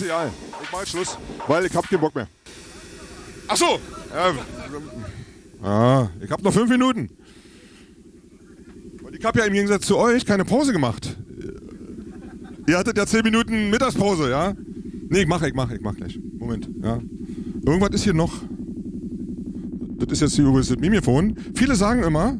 ist egal. Ich mach jetzt Schluss, weil ich hab keinen Bock mehr. Ach so. Ich hab noch 5 Minuten. Und ich hab ja im Gegensatz zu euch keine Pause gemacht. Ihr hattet ja 10 Minuten Mittagspause, ja? Nee, ich mach gleich. Moment, ja. Irgendwas ist hier noch. Das ist jetzt hier übrigens das Mikrofon. Viele sagen immer,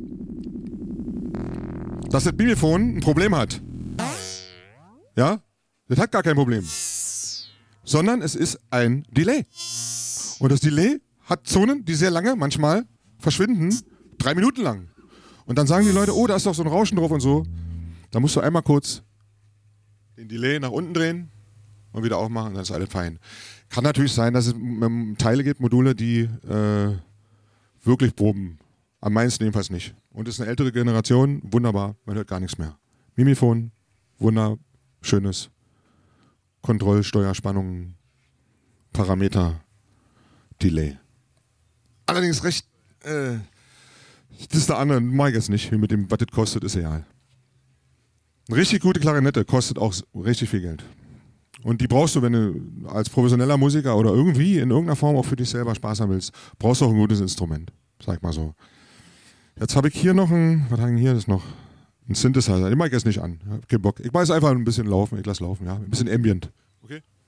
dass das Mikrofon ein Problem hat. Ja? Das hat gar kein Problem. Sondern es ist ein Delay. Und das Delay hat Zonen, die sehr lange, manchmal verschwinden, 3 Minuten lang. Und dann sagen die Leute, oh, da ist doch so ein Rauschen drauf und so. Da musst du einmal kurz den Delay nach unten drehen und wieder aufmachen und dann ist alles fein. Kann natürlich sein, dass es Teile gibt, Module, die wirklich proben. Am meisten jedenfalls nicht. Und es ist eine ältere Generation, wunderbar, man hört gar nichts mehr. Mimifon, wunderschönes Kontrollsteuerspannung, Parameter, Delay. Allerdings recht, das ist der andere, mag ich jetzt nicht, mit dem, was das kostet, ist egal. Eine richtig gute Klarinette kostet auch richtig viel Geld. Und die brauchst du, wenn du als professioneller Musiker oder irgendwie in irgendeiner Form auch für dich selber Spaß haben willst, brauchst du auch ein gutes Instrument, sag mal so. Jetzt habe ich hier noch was haben wir hier, das ist noch ein Synthesizer, den mag ich jetzt nicht an, ich hab keinen Bock. Ich weiß einfach ein bisschen laufen, ich lasse laufen, ja, ein bisschen Ambient. Okay?